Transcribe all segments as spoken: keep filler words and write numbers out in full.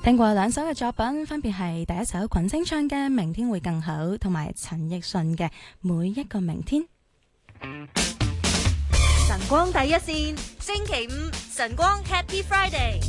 聽過兩首嘅作品，分別係第一首群星唱嘅《明天會更好》，同埋陳奕迅嘅《每一個明天》。 晨光第一線，星期五晨光 Happy Friday。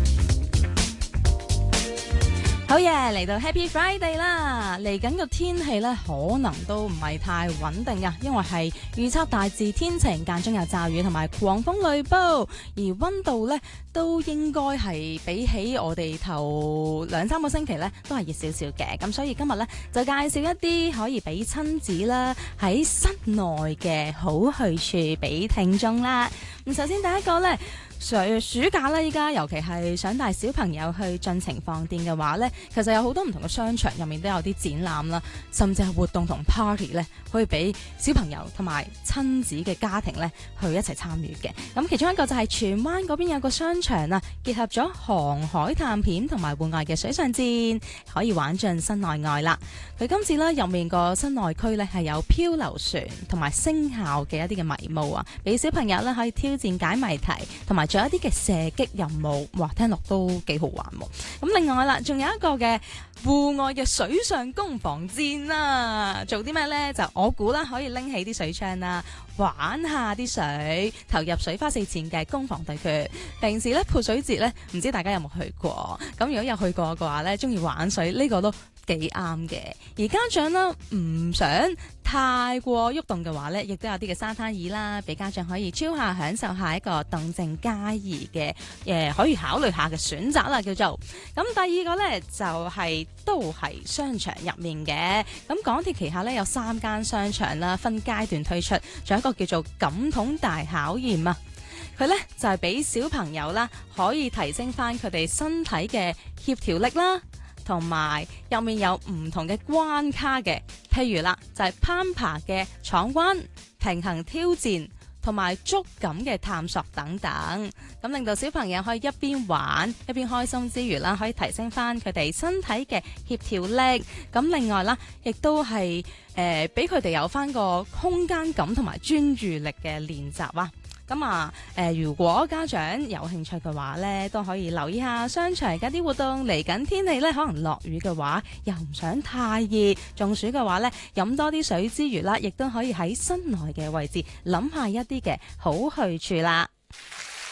好嘢，嚟到 Happy Friday 啦！嚟緊個天氣呢，可能都唔係太穩定噶，因為係預測大致天晴，間中有驟雨同埋狂風雷暴，而溫度呢，都應該係比起我哋頭兩三個星期呢，都係熱少少嘅。咁所以今日呢，就介紹一啲可以俾親子啦喺室內嘅好去處俾聽眾啦。咁首先第一個呢。暑暑假咧，依家尤其係想帶小朋友去盡情放電嘅話呢，其實有好多唔同嘅商場入面都有啲展覽啦，甚至係活動同 party 呢，可以俾小朋友同埋親子嘅家庭呢去一齊參與嘅。咁其中一個就係荃灣嗰邊有個商場啊，結合咗航海探險同埋戶外嘅水上戰，可以玩盡室內外啦。佢今次呢入面個室內區呢係有漂流船同埋聲效嘅一啲嘅迷霧啊，俾小朋友呢可以挑戰解謎題，同埋仲有一啲嘅射擊任務，哇，聽落都幾好玩喎。咁另外啦，仲有一個嘅戶外嘅水上攻防戰啦，做啲咩呢？就我估啦，可以拎起啲水槍啦，玩下啲水，投入水花四濺嘅攻防對決。平時咧潑水節咧，唔知大家有冇去過？咁如果有去過嘅話咧，中意玩水呢個都幾啱嘅。而家長啦唔想太過喐動嘅話呢，亦都有啲嘅沙灘椅啦，俾家長可以超下享受下一個動靜皆宜嘅誒，可以考慮下嘅選擇啦，叫做。咁第二個呢，就係、是、都係商場入面嘅。咁港鐵旗下呢，有三間商場啦，分階段推出，仲有一個叫做感統大考驗啊。佢呢，就係、是、俾小朋友啦，可以提升翻佢哋身體嘅協調力啦。同埋入面有唔同嘅關卡嘅，譬如啦，就係、是、攀爬嘅闖關、平衡挑戰同埋觸感嘅探索等等，咁令到小朋友可以一邊玩一邊開心之餘啦，可以提升翻佢哋身體嘅協調力。咁另外啦，亦都係誒俾佢哋有翻個空間感同埋專注力嘅練習啊！咁啊，誒、呃，如果家長有興趣嘅話呢，都可以留意下商場嘅啲活動。嚟緊天氣呢，可能落雨嘅話，又唔想太熱，中暑嘅話呢，飲多啲水之餘啦，亦都可以喺室內嘅位置諗下一啲嘅好去處啦。